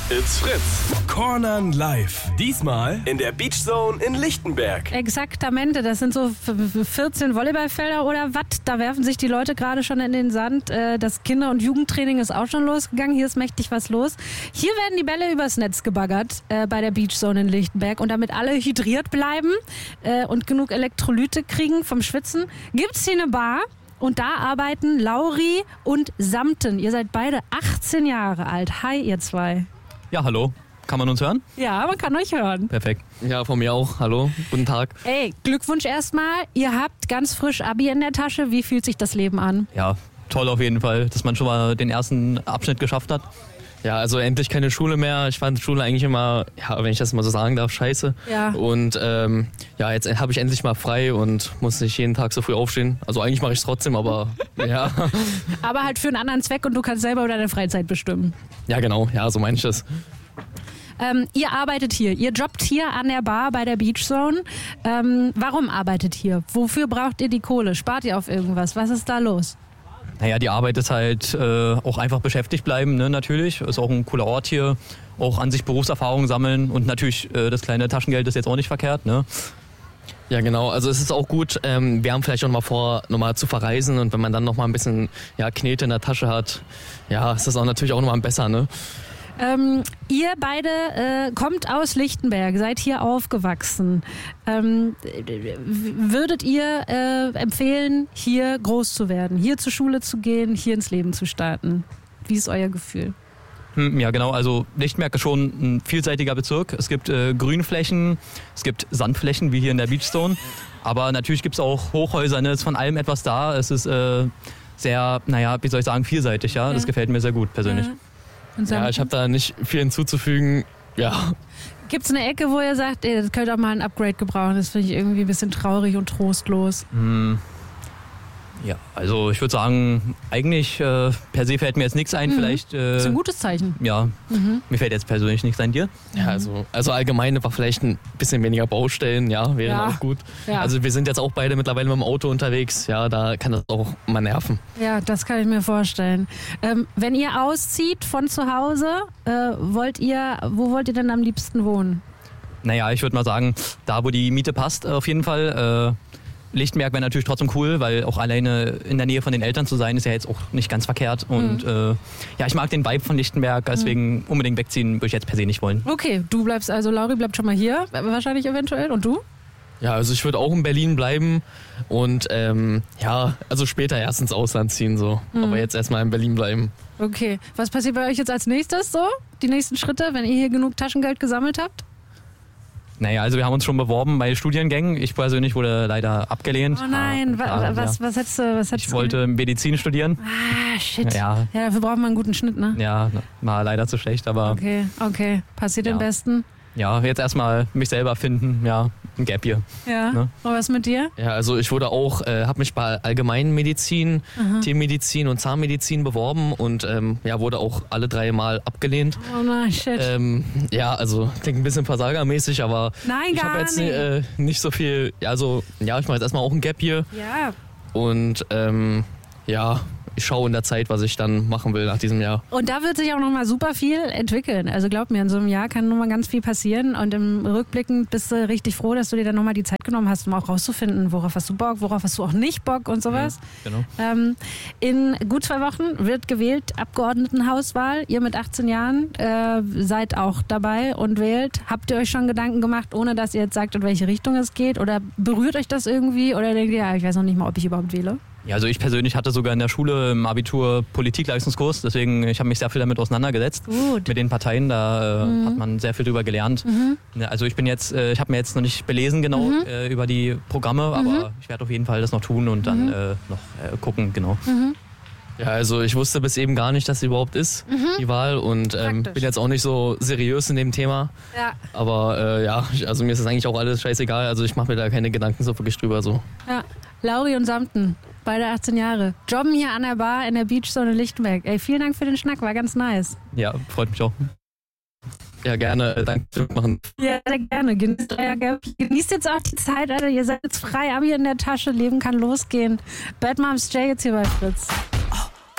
It's Fritz. Cornern live. Diesmal in der Beach Zone in Lichtenberg. Exaktamente, das sind so 14 Volleyballfelder oder was? Da werfen sich die Leute gerade schon in den Sand. Das Kinder- und Jugendtraining ist auch schon losgegangen. Hier ist mächtig was los. Hier werden die Bälle übers Netz gebaggert bei der Beach Zone in Lichtenberg. Und damit alle hydriert bleiben und genug Elektrolyte kriegen vom Schwitzen, gibt es hier eine Bar. Und da arbeiten Lauri und Samten. Ihr seid beide 18 Jahre alt. Hi, ihr zwei. Ja, hallo. Kann man uns hören? Ja, man kann euch hören. Perfekt. Ja, von mir auch. Hallo, guten Tag. Ey, Glückwunsch erstmal. Ihr habt ganz frisch Abi in der Tasche. Wie fühlt sich das Leben an? Ja, toll auf jeden Fall, dass man schon mal den ersten Abschnitt geschafft hat. Ja, also endlich keine Schule mehr. Ich fand Schule eigentlich immer, ja, wenn ich das mal so sagen darf, scheiße. Ja. Und ja, jetzt habe ich endlich mal frei und muss nicht jeden Tag so früh aufstehen. Also eigentlich mache ich es trotzdem, aber ja. Aber halt für einen anderen Zweck und du kannst selber über deine Freizeit bestimmen. Ja, genau. Ja, so meine ich das. Ihr arbeitet hier, ihr jobbt hier an der Bar bei der Beach Zone. Warum arbeitet hier? Wofür braucht ihr die Kohle? Spart ihr auf irgendwas? Was ist da los? Naja, die Arbeit ist halt auch einfach beschäftigt bleiben, ne, natürlich. Ist auch ein cooler Ort hier. Auch an sich Berufserfahrung sammeln und natürlich das kleine Taschengeld ist jetzt auch nicht verkehrt, ne? Ja, genau. Also es ist auch gut. Wir haben vielleicht auch noch mal vor, noch mal zu verreisen und wenn man dann noch mal ein bisschen Knete in der Tasche hat, ja, ist das auch natürlich auch noch mal besser, ne? Ihr beide kommt aus Lichtenberg, seid hier aufgewachsen. Würdet ihr empfehlen, hier groß zu werden, hier zur Schule zu gehen, hier ins Leben zu starten? Wie ist euer Gefühl? Ja, genau. Also Lichtenberg ist schon ein vielseitiger Bezirk. Es gibt Grünflächen, es gibt Sandflächen, wie hier in der Beach Zone. Aber natürlich gibt es auch Hochhäuser, ne? Es ist von allem etwas da. Es ist sehr, wie soll ich sagen, vielseitig. Ja? Das gefällt mir sehr gut persönlich. Ja, ich habe da nicht viel hinzuzufügen. Ja. Gibt es eine Ecke, wo ihr sagt, das könnte auch mal ein Upgrade gebrauchen? Das finde ich irgendwie ein bisschen traurig und trostlos. Ja, also ich würde sagen, eigentlich per se fällt mir jetzt nichts ein. Vielleicht. Das ist ein gutes Zeichen. Ja, mir fällt jetzt persönlich nichts ein. Dir? Ja, also allgemein war vielleicht ein bisschen weniger Baustellen, wären auch gut. Ja. Also wir sind jetzt auch beide mittlerweile mit dem Auto unterwegs, da kann das auch mal nerven. Ja, das kann ich mir vorstellen. Wenn ihr auszieht von zu Hause, wo wollt ihr denn am liebsten wohnen? Naja, ich würde mal sagen, da wo die Miete passt, auf jeden Fall. Lichtenberg wäre natürlich trotzdem cool, weil auch alleine in der Nähe von den Eltern zu sein, ist ja jetzt auch nicht ganz verkehrt. Und ich mag den Vibe von Lichtenberg, deswegen unbedingt wegziehen würde ich jetzt per se nicht wollen. Okay, du bleibst also, Lauri bleibt schon mal hier, wahrscheinlich eventuell. Und du? Ja, also ich würde auch in Berlin bleiben und also später erst ins Ausland ziehen, so. Aber jetzt erstmal in Berlin bleiben. Okay, was passiert bei euch jetzt als nächstes so? Die nächsten Schritte, wenn ihr hier genug Taschengeld gesammelt habt? Naja, also wir haben uns schon beworben bei Studiengängen. Ich persönlich wurde leider abgelehnt. Oh nein, was hättest du? Ich wollte Medizin studieren. Ah, shit. Ja, dafür braucht man einen guten Schnitt, ne? Ja, war leider zu schlecht, aber... Okay. Passiert den Besten? Ja, jetzt erstmal mich selber finden, ein Gap Year. Ja, ne? Und was mit dir? Ja, also ich wurde auch, habe mich bei Allgemeinmedizin, Tiermedizin und Zahnmedizin beworben und wurde auch alle 3 Mal abgelehnt. Oh nein, shit. Also klingt ein bisschen versagermäßig, aber nein, ich habe jetzt nicht so viel, ich mache jetzt erstmal auch ein Gap Year. Ja. Und ich schaue in der Zeit, was ich dann machen will nach diesem Jahr. Und da wird sich auch nochmal super viel entwickeln. Also glaub mir, in so einem Jahr kann nochmal ganz viel passieren. Und im Rückblicken bist du richtig froh, dass du dir dann nochmal die Zeit genommen hast, um auch rauszufinden, worauf hast du Bock, worauf hast du auch nicht Bock und sowas. Ja, genau. In gut 2 Wochen wird gewählt, Abgeordnetenhauswahl. Ihr mit 18 Jahren seid auch dabei und wählt. Habt ihr euch schon Gedanken gemacht, ohne dass ihr jetzt sagt, in welche Richtung es geht? Oder berührt euch das irgendwie? Oder denkt ihr, ich weiß noch nicht mal, ob ich überhaupt wähle? Ja, also ich persönlich hatte sogar in der Schule im Abitur Politikleistungskurs, deswegen ich habe mich sehr viel damit auseinandergesetzt. Gut. Mit den Parteien, da hat man sehr viel drüber gelernt. Also ich habe mir jetzt noch nicht belesen genau über die Programme, aber ich werde auf jeden Fall das noch tun und dann noch gucken, genau. Ja, also ich wusste bis eben gar nicht, dass sie überhaupt ist, die Wahl und bin jetzt auch nicht so seriös in dem Thema. Ja. Aber also mir ist das eigentlich auch alles scheißegal, also ich mache mir da keine Gedanken so wirklich drüber so. Ja, Lauri und Samten, beide 18 Jahre, jobben hier an der Bar in der Beach Zone in Lichtenberg. Ey, vielen Dank für den Schnack, war ganz nice. Ja, freut mich auch. Ja, gerne, danke für machen. Ja, sehr gerne. Genießt jetzt auch die Zeit, Alter. Ihr seid jetzt frei, Abi in der Tasche, Leben kann losgehen. Bad Moms J jetzt hier bei Fritz.